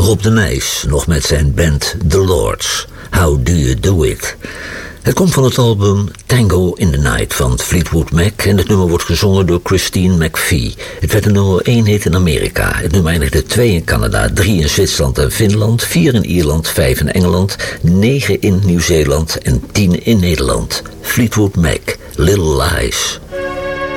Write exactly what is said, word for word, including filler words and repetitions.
Rob de Nijs, nog met zijn band The Lords. How Do You Do It? Het komt van het album Tango in the Night van Fleetwood Mac en het nummer wordt gezongen door Christine McVie. Het werd een nummer één hit in Amerika. Het nummer eindigde twee in Canada, drie in Zwitserland en Finland, vier in Ierland, vijf in Engeland, negen in Nieuw-Zeeland en tien in Nederland. Fleetwood Mac, Little Lies.